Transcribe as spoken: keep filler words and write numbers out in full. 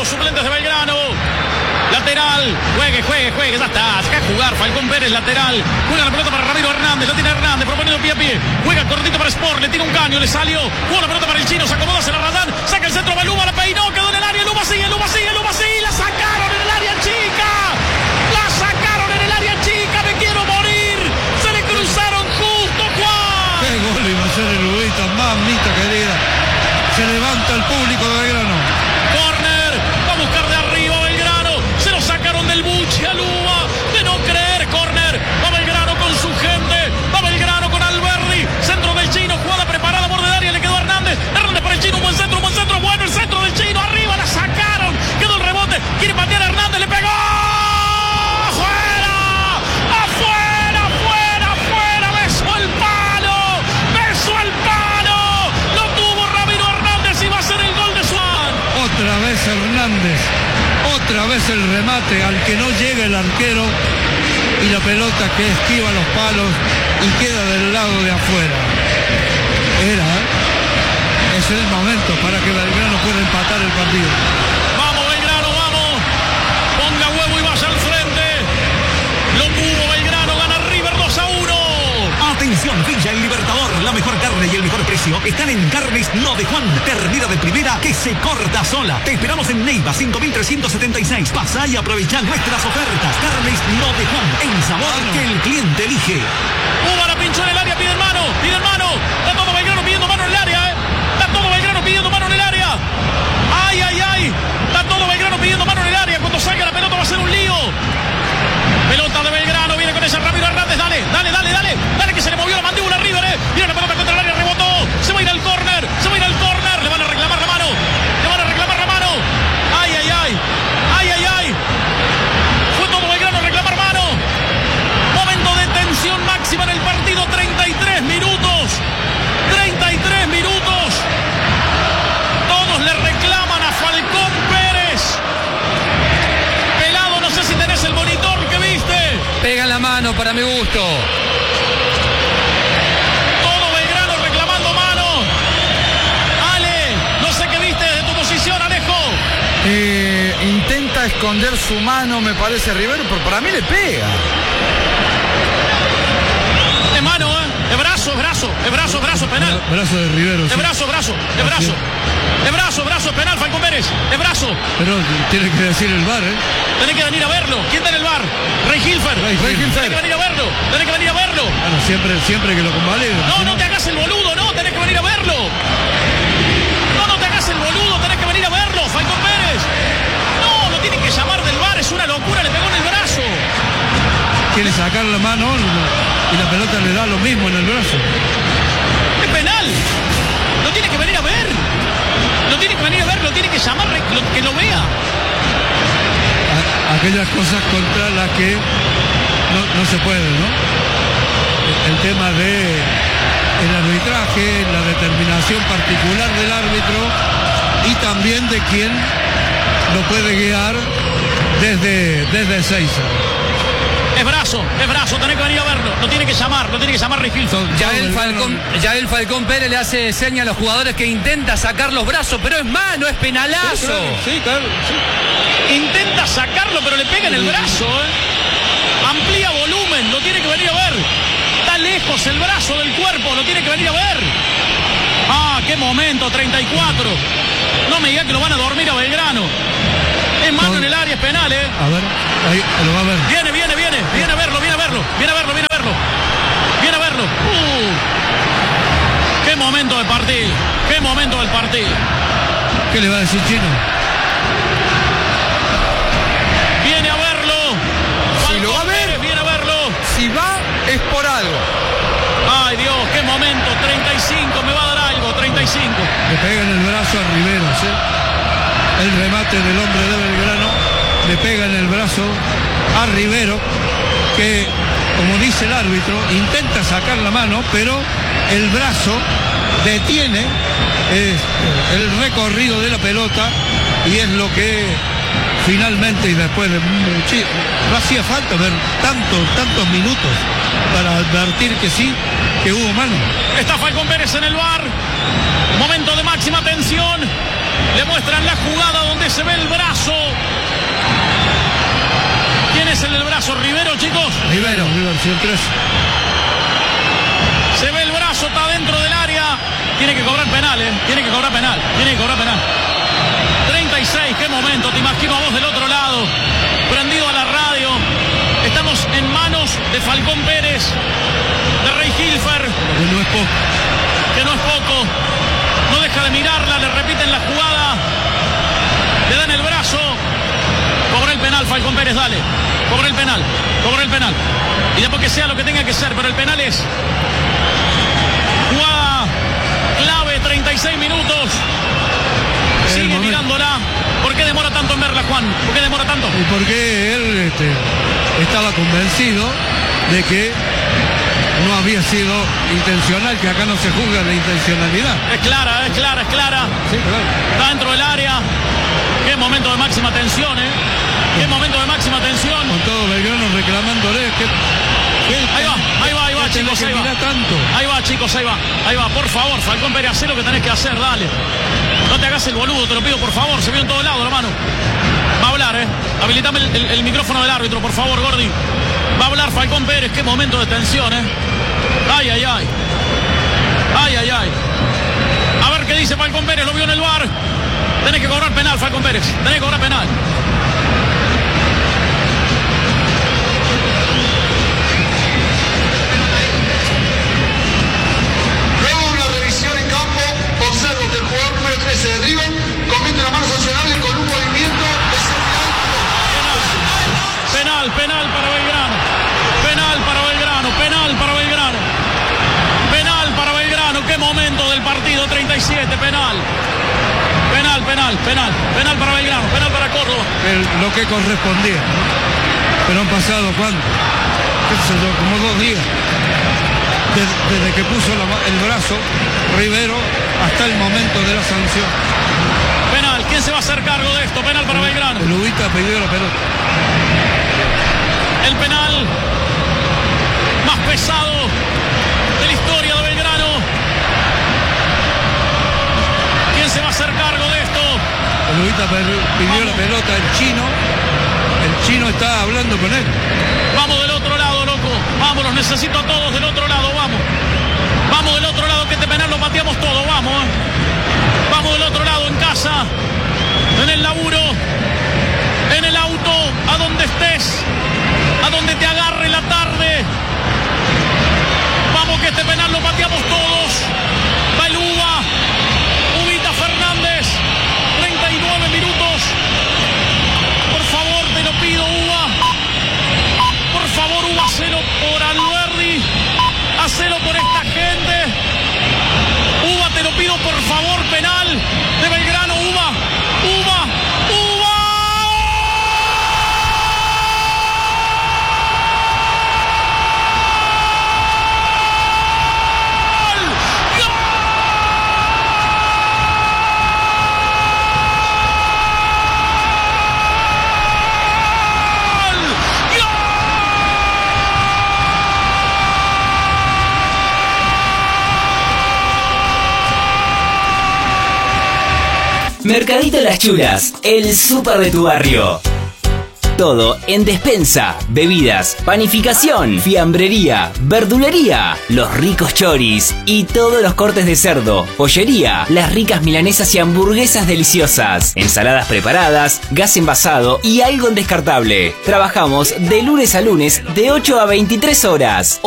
los suplentes de Belgrano. Lateral, juegue, juegue, juegue, ya está, saca a jugar, Falcón Pérez, lateral, juega la pelota para Ramiro Hernández, la tiene Hernández, proponiendo pie a pie, juega cortito para Sport, le tira un caño, le salió, juega la pelota para el chino, se acomoda, se la Radán, saca el centro, va Luma, la peinó, quedó en el área, Luma sigue, Luma sigue, Luma sigue, la sacaron en el área chica, la sacaron en el área chica, me quiero morir, se le cruzaron justo, Juan. Qué gol iba a ser el Ubita, mamita querida, se levanta el público de Belgrano. Corner, va a buscar de arriba Belgrano, se lo sacaron del buche a Luma, de no creer, corner, va Belgrano con su gente, va Belgrano con Alberdi, centro del chino, jugada preparada, borde de área, le quedó a Hernández, Hernández para el chino, un buen centro, un buen centro, bueno el centro del chino, arriba, la sacaron, quedó el rebote, quiere patear a Hernández, le pegó, ¡fuera! ¡Afuera, afuera, afuera! ¡Besó el palo! ¡Besó el palo! Lo tuvo Ramiro Hernández y va a ser el gol de Swan. Otra vez Hernández, otra vez el remate al que no llega el arquero y la pelota que esquiva los palos y queda del lado de afuera. Era, ¿eh? Es el momento para que Belgrano pueda empatar el partido. Vamos Belgrano, vamos. Ponga huevo y vaya al frente. Lo tuvo Belgrano, gana River dos a uno. Atención, Villa El Libertador, la mejor carne y el mejor precio están en Carnes Lo de Juan, ternera de primera que se corta sola. Te esperamos en Neiva cinco mil trescientos setenta y seis. Pasá y aprovecha nuestras ofertas. Carnes Lo de Juan, en sabor que el cliente elige. Uva la pinchó en el área, pide mano, pide mano. Está todo Belgrano pidiendo mano en el área, eh. Está todo Belgrano pidiendo mano en el área. Ay, ay, ay. Está todo Belgrano pidiendo mano en el área. Cuando salga la pelota va a ser un lío. Pelota de Belgrano, viene con ella Ramiro Hernández, dale, dale, dale, dale, dale que se le movió la mandíbula a River, eh. Viene la pelota contra el área, rebotó, se va a ir al córner, se va a ir al córner, le van a reclamar la mano, le van a reclamar la mano, ay, ay, ay, ay, ay, ay, fue todo Belgrano a reclamar mano, momento de tensión máxima en el partido, treinta y tres minutos, treinta y tres minutos, todos le reclaman a Falcón Pérez. Pelado, no sé si tenés el monitor que viste. Pega la mano para mi gusto. Todo Belgrano reclamando mano. Ale, no sé qué viste desde tu posición, Alejo. Eh, intenta esconder su mano, me parece, Rivero, pero para mí le pega. Es mano, ¿eh? Es brazo, es brazo, es brazo, es brazo, penal. Brazo de Rivero. Es sí. brazo, brazo, es brazo. Es brazo, brazo, penal, Falcón Pérez. Es brazo. Pero tiene que decir el V A R, ¿eh? Tenés que venir a verlo. ¿Quién está en el bar? Rey Hilfer. Rey Hilfer. Tenés que venir a verlo. Tenés que venir a verlo. Bueno, siempre, siempre que lo convalide. No, no te hagas el boludo, no. Tenés que venir a verlo. No, no te hagas el boludo. Tenés que venir a verlo, Falcón Pérez. No, lo tienen que llamar del bar. Es una locura. Le pegó en el brazo. Quiere sacar la mano y la pelota le da lo mismo en el brazo. Es penal. Lo tiene que venir a ver. Lo tiene que venir a ver. Lo tiene que llamar. Lo, que lo vea. A, aquellas cosas contra las que no, no se puede, ¿no? El, el tema de el arbitraje, la determinación particular del árbitro y también de quien lo puede guiar desde, desde Ezeiza. Es brazo, es brazo, tenés que venir a verlo. Lo tiene que llamar, lo tiene que llamar Rigilson. Ya el Falcón, ya el Falcón Pérez le hace seña a los jugadores que intenta sacar los brazos, pero es mano, es penalazo. Sí, claro, sí, claro, sí. Intenta sacarlo, pero le pega en el brazo, ¿eh? Amplía volumen, lo tiene que venir a ver. Está lejos el brazo del cuerpo, lo tiene que venir a ver. Ah, qué momento, treinta y cuatro. No me diga que lo van a dormir a Belgrano. Es mano en el área, es penal, ¿eh? A ver, ahí lo va a ver. Viene, viene, viene, viene a verlo, viene a verlo, viene a verlo, viene a verlo. Viene a verlo. Uh. Qué momento del partido, qué momento del partido. ¿Qué le va a decir Chino? Viene a verlo. Si lo va a ver, Pérez viene a verlo. si va, es por algo. Ay, Dios, qué momento. treinta y cinco, me va a dar algo, treinta y cinco. Le pega en el brazo a Riveros, ¿eh? El remate del hombre de Belgrano le pega en el brazo a Rivero, que, como dice el árbitro, intenta sacar la mano, pero el brazo detiene eh, el recorrido de la pelota y es lo que finalmente, y después de mucho, no hacía falta ver tantos, tantos minutos para advertir que sí, que hubo mano. Está Falcón Pérez en el bar. Momento de máxima tensión. Le muestran la jugada donde se ve el brazo. ¿Quién es el del brazo? ¿Rivero, chicos? Rivero, Rivero, tres. Se ve el brazo, está dentro del área. Tiene que cobrar penal, ¿eh? Tiene que cobrar penal. Tiene que cobrar penal. treinta y seis, qué momento. Te imagino a vos del otro lado, prendido a la radio. Estamos en manos de Falcón Pérez, de Rey Hilfer. Que no es poco. Que no es poco. No deja de mirarla, le repiten la jugada. Le dan el brazo. Cobra el penal, Falcón Pérez, dale. Cobra el penal, cobra el penal. Y después que sea lo que tenga que ser, pero el penal es jugada clave, treinta y seis minutos. Sigue mirándola. ¿Por qué demora tanto en verla, Juan? ¿Por qué demora tanto? Y porque él este, estaba convencido de que no había sido intencional, que acá no se juzga la intencionalidad. Es clara, es clara, es clara. Sí, claro. Está dentro del área. Qué momento de máxima tensión, ¿eh? Qué momento de máxima tensión. Con todo Belgrano reclamándole que... que ahí va, ahí va, ahí va, chicos, ahí va. Tanto. Ahí va, chicos, ahí va. Ahí va, por favor, Falcón Pérez, haz lo que tenés que hacer, dale. No te hagas el boludo, te lo pido, por favor. Se vio en todos lados, hermano. Va a hablar, ¿eh? Habilitame el, el, el micrófono del árbitro, por favor, Gordi. Va a hablar Falcón Pérez, qué momento de tensión, ¿eh? Ay, ay, ay. Ay, ay, ay. A ver qué dice Falcón Pérez, lo vio en el bar. Tenés que cobrar penal, Falcón Pérez. Tenés que cobrar penal. Luego de una revisión en campo, observo que el jugador número trece de River comete una mano sancionable con un movimiento de penal, penal para Belgrano. Penal para Belgrano, penal para Belgrano. Penal para Belgrano, qué momento del partido, treinta y siete, penal. Penal, penal, penal, penal para Belgrano, penal para Córdoba. El, lo que correspondía. Pero han pasado, ¿cuánto? ¿Qué sé yo? Como dos días. Desde, desde que puso la, el brazo Rivero hasta el momento de la sanción. Penal, ¿quién se va a hacer cargo de esto? Penal para Belgrano. El Ubita pidió la pelota. El penal más pesado de la historia de Belgrano. ¿Quién se va a hacer cargo de esto? El Ubita pidió la pelota, el chino. El chino está hablando con él. Vamos del otro lado, loco. Vamos, los necesito a todos del otro lado, vamos. Vamos del otro lado, que este penal lo pateamos todo, vamos. ¿eh? Vamos del otro lado, en casa, en el laburo, en el auto, a donde estés, a donde te agarre la tarde. Vamos, que este penal lo pateamos todos. Va el Uva, Ubita Fernández, treinta y nueve minutos. Por favor, te lo pido, Uva. Por favor, Uva, hacelo por Alberdi. Hacelo por esta gente. Uva, te lo pido, por favor, penal de Belgrano, Uva. Uva, Uva. Mercadito Las Chulas, el súper de tu barrio. Todo en despensa, bebidas, panificación, fiambrería, verdulería, los ricos choris y todos los cortes de cerdo, pollería, las ricas milanesas y hamburguesas deliciosas, ensaladas preparadas, gas envasado y algo en descartable. Trabajamos de lunes a lunes de ocho a veintitrés horas.